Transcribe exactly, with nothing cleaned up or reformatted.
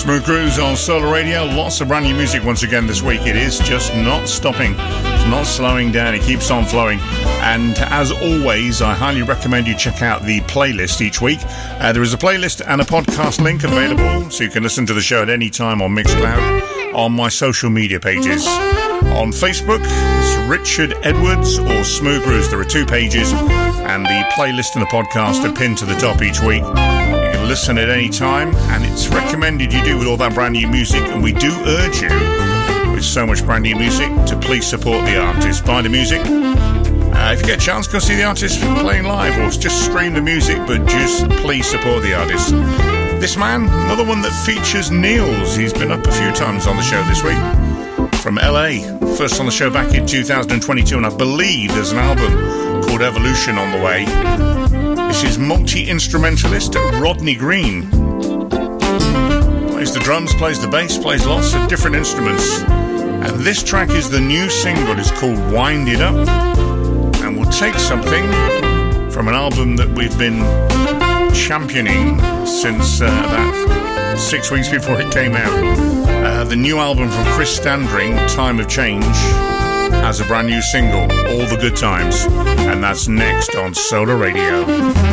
Smooth Grooves on Solar Radio. Lots of brand new music once again this week. It is just not stopping. It's not slowing down. It keeps on flowing. And as always, I highly recommend you check out the playlist each week. Uh, there is a playlist and a podcast link available, so you can listen to the show at any time on Mixcloud, on my social media pages. On Facebook, it's Richard Edwards or Smooth Grooves. There are two pages, and the playlist and the podcast are pinned to the top each week. Listen at any time, and it's recommended you do with all that brand new music, and we do urge you, with so much brand new music, to please support the artist. Buy the music. Uh, if you get a chance, go see the artist playing live, or just stream the music, but just please support the artist. This man, another one that features Niels. He's been up a few times on the show this week. From L A, first on the show back in two thousand twenty-two, and I believe there's an album called Evolution on the way. This is multi-instrumentalist Rodney Green. Plays the drums, plays the bass, plays lots of different instruments. And this track is the new single. It's called Wind It Up. And we'll take something from an album that we've been championing since uh, about six weeks before it came out. Uh, the new album from Chris Standring, Time of Change, has a brand new single, All the Good Times, and that's next on Solar Radio.